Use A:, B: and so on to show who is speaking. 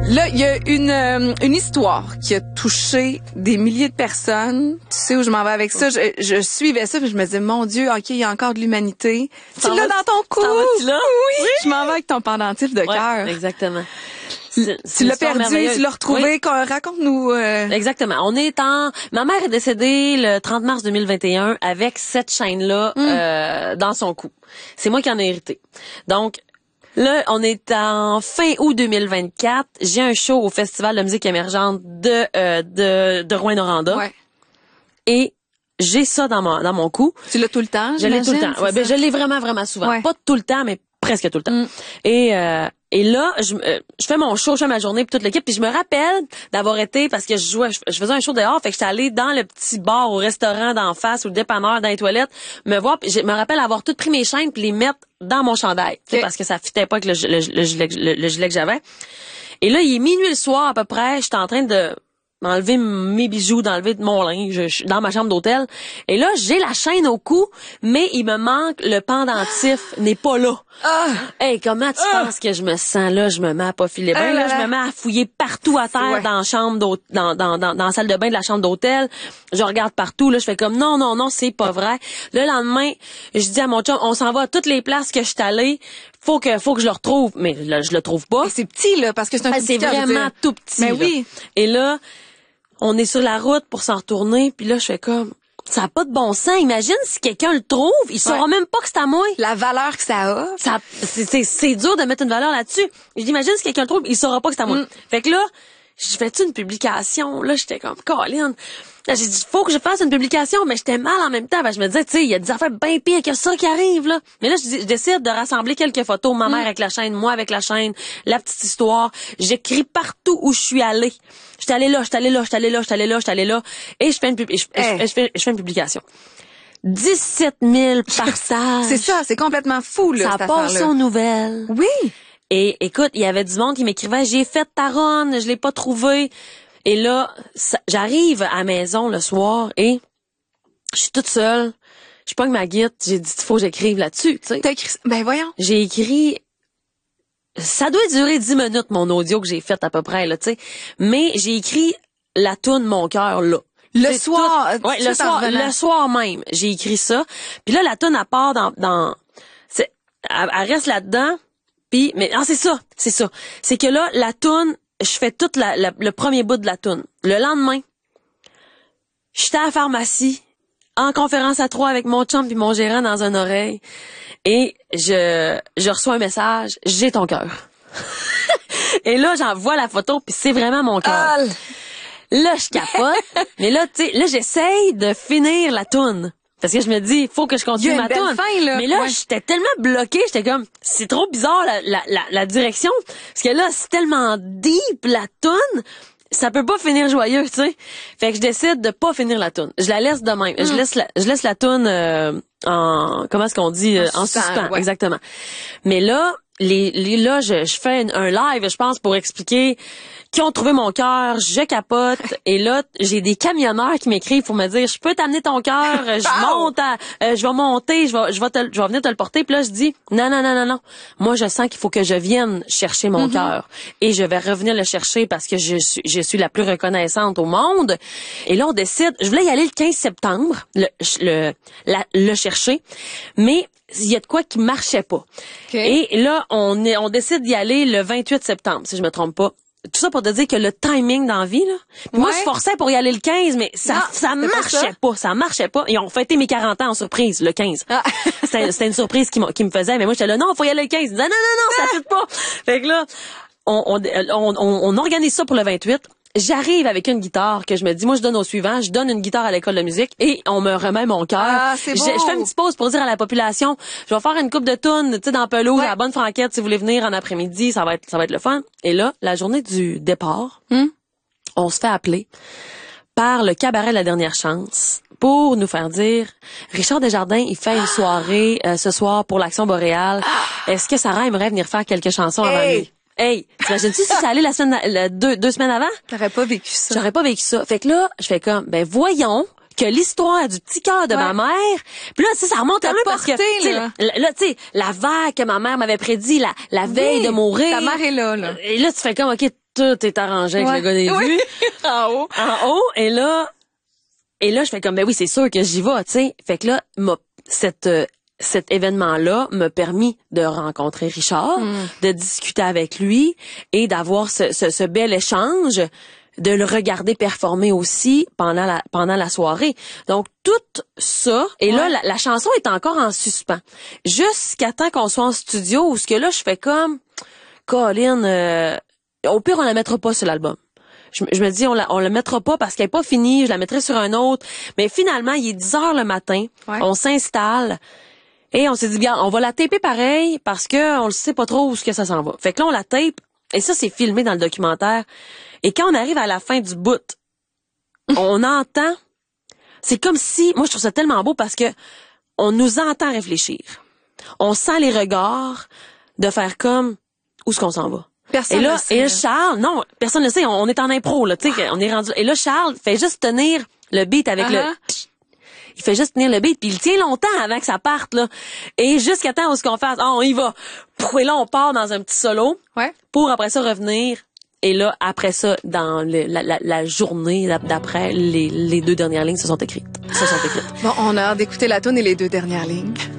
A: Là, il y a une histoire qui a touché des milliers de personnes. Tu sais où je m'en vais avec ça? Je suivais ça, puis je me disais, mon Dieu, OK, il y a encore de l'humanité. Tu l'as dans ton cou.
B: Là?
A: Oui, je m'en vais avec ton pendentif de cœur.
B: Exactement.
A: Tu l'as perdu, tu l'as retrouvé. Oui. Raconte-nous.
B: Exactement. Ma mère est décédée le 30 mars 2021 avec cette chaîne-là dans son cou. C'est moi qui en ai hérité. Donc, là, on est en fin août 2024. J'ai un show au Festival de musique émergente de Rouyn-Noranda. Ouais. Et j'ai ça dans mon cou.
A: Tu l'as tout le temps,
B: je l'ai tout le temps. Ouais, ben je l'ai vraiment, vraiment souvent. Ouais. Pas tout le temps, mais presque tout le temps. Et là, je fais mon show, je fais ma journée puis toute l'équipe, puis je me rappelle d'avoir été, parce que je faisais un show dehors, fait que j'étais allée dans le petit bar au restaurant d'en face ou le dépanneur dans les toilettes, me voir, puis je me rappelle avoir tout pris mes chaînes puis les mettre dans mon chandail, parce que ça fitait pas avec le gilet que j'avais. Et là, il est minuit le soir à peu près, j'étais en train de m'enlever mes bijoux, d'enlever mon linge, je suis dans ma chambre d'hôtel. Et là, j'ai la chaîne au cou, mais il me manque le pendentif, n'est pas là. Hey, comment tu penses que je me sens là? Je me mets à pas filer bien, là, je me mets à fouiller partout à terre dans la chambre dans la salle de bain de la chambre d'hôtel. Je regarde partout, là, je fais comme non, c'est pas vrai. Le lendemain, je dis à mon chum, on s'en va à toutes les places que je suis allée. Faut que je le retrouve, mais là, je le trouve pas.
A: Et c'est petit, là, parce que c'est un tout petit.
B: C'est vraiment tout petit.
A: Mais oui.
B: Et là, on est sur la route pour s'en retourner, puis là, je fais comme, ça n'a pas de bon sens. Imagine si quelqu'un le trouve, il saura même pas que c'est à moi.
A: La valeur que ça a.
B: C'est dur de mettre une valeur là-dessus. Je dis, imagine si quelqu'un le trouve, il saura pas que c'est à moi. Fait que là, je fais-tu une publication? Là, j'étais comme, Colin. Là, j'ai dit, faut que je fasse une publication, mais j'étais mal en même temps. Ben, je me disais, tu sais, il y a des affaires bien pires que ça qui arrivent, là. Mais là, je décide de rassembler quelques photos. Ma mère avec la chaîne, moi avec la chaîne, la petite histoire. J'écris partout où je suis allée. J'étais allée là. Et je fais une publication. 17 000 partages.
A: C'est ça, c'est complètement fou, là,
B: ça passe aux nouvelles.
A: Oui.
B: Et écoute, il y avait du monde qui m'écrivait, j'ai fait ta run, je l'ai pas trouvé. Et là, j'arrive à la maison le soir et je suis toute seule. Je pogne ma guitare, j'ai dit, faut que j'écrive là-dessus, tu sais.
A: T'as écrit, ben voyons.
B: J'ai écrit, ça doit durer 10 minutes, mon audio que j'ai fait à peu près, là, tu sais. Mais j'ai écrit la toune Mon cœur, là.
A: Le soir,
B: le soir même, j'ai écrit ça. Puis là, la toune, elle part elle reste là-dedans. Puis, mais, c'est ça. C'est que là, la toune, je fais tout le premier bout de la toune. Le lendemain, j'étais à la pharmacie, en conférence à 3 avec mon chum puis mon gérant dans une oreille, et je reçois un message, j'ai ton cœur. Et là, j'envoie la photo, puis c'est vraiment mon cœur. Là, je capote, mais là, tu sais, là, j'essaye de finir la toune. Parce que je me dis, il faut que je continue ma toune. Mais là, j'étais tellement bloquée, j'étais comme, c'est trop bizarre la direction. Parce que là, c'est tellement deep la toune, ça peut pas finir joyeux, tu sais. Fait que je décide de pas finir la toune. Je la laisse de même. Je laisse la toune en, comment est-ce qu'on dit, en suspens. Ouais. Exactement. Mais là, là, je fais un live, je pense, pour expliquer qui ont trouvé mon cœur, je capote. Et là, j'ai des camionneurs qui m'écrivent pour me dire, je peux t'amener ton cœur, je vais monter, je vais venir te le porter. Puis là, je dis, non. Moi, je sens qu'il faut que je vienne chercher mon cœur. Et je vais revenir le chercher parce que je suis la plus reconnaissante au monde. Et là, on décide, je voulais y aller le 15 septembre, le chercher. Mais il y a de quoi qui marchait pas. Okay. Et là, on décide d'y aller le 28 septembre, si je me trompe pas. Tout ça pour te dire que le timing dans la vie, là. Moi, je forçais pour y aller le 15, mais ça marchait pas. Ils ont fêté mes 40 ans en surprise, le 15. C'était une surprise qui me faisait, mais moi, j'étais là, non, faut y aller le 15. Non, ça fait pas. Fait que là, on organise ça pour le 28. J'arrive avec une guitare que je me dis, moi, je donne au suivant, je donne une guitare à l'école de musique et on me remet mon cœur.
A: C'est beau.
B: Je fais une petite pause pour dire à la population, je vais faire une coupe de tunes, tu sais, dans Pelouse, à la Bonne Franquette, si vous voulez venir en après-midi, ça va être le fun. Et là, la journée du départ, on se fait appeler par le cabaret de la dernière chance pour nous faire dire, Richard Desjardins, il fait une soirée ce soir pour l'Action Boréale. Est-ce que Sarah aimerait venir faire quelques chansons avant lui? Hey, t'imagines-tu si ça allait deux semaines avant?
A: T'aurais pas vécu ça.
B: J'aurais pas vécu ça. Fait que là, je fais comme, ben voyons que l'histoire du petit cœur de ma mère, puis là, ça remonte un peu parce que, là, tu sais, la vague que ma mère m'avait prédit la veille de mourir.
A: Ta mère est là.
B: Et là, tu fais comme, OK, tout est arrangé avec le gars des vues.
A: En haut.
B: En haut, et là, je fais comme, ben oui, c'est sûr que j'y vais, tu sais. Fait que là, cet événement-là m'a permis de rencontrer Richard, de discuter avec lui et d'avoir ce bel échange, de le regarder performer aussi pendant la soirée. Donc, tout ça, et là, la chanson est encore en suspens. Jusqu'à temps qu'on soit en studio, où ce que là, je fais comme, Colin, au pire, on la mettra pas sur l'album. Je me dis, on la mettra pas parce qu'elle est pas finie, je la mettrai sur un autre. Mais finalement, il est 10h le matin, on s'installe, et on s'est dit, bien, on va la taper pareil, parce que on le sait pas trop où ce que ça s'en va. Fait que là, on la tape, et ça, c'est filmé dans le documentaire. Et quand on arrive à la fin du bout, on entend, c'est comme si, moi je trouve ça tellement beau parce que on nous entend réfléchir. On sent les regards de faire comme, où est-ce qu'on s'en va?
A: Personne
B: et là,
A: le sait,
B: et là, Charles, non, personne ne le sait, on est en impro, là, tu sais, on est rendu, et là, Charles fait juste tenir le beat avec il fait juste tenir le beat, puis il tient longtemps avant que ça parte, là. Et jusqu'à temps où ce qu'on fasse, on y va. Et là, on part dans un petit solo. Pour après ça revenir. Et là, après ça, dans la journée d'après, les 2 dernières lignes se sont écrites.
A: Bon, on a hâte d'écouter la toune et les 2 dernières lignes.